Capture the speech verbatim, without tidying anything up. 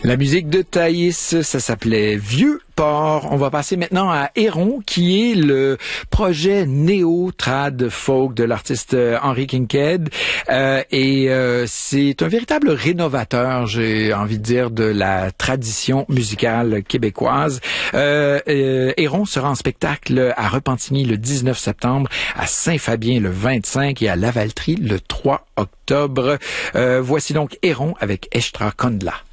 La musique de Thaïs, ça s'appelait Vieux Port. On va passer maintenant à Héron, qui est le projet néo-trad folk de l'artiste Henri Kinkade. Euh, et euh, c'est un véritable rénovateur, j'ai envie de dire, de la tradition musicale québécoise. Euh, euh, Héron sera en spectacle à Repentigny le dix-neuf septembre, à Saint-Fabien le vingt-cinq et à Lavaltrie le trois octobre. Euh, voici donc Héron avec Eshtra Kondla.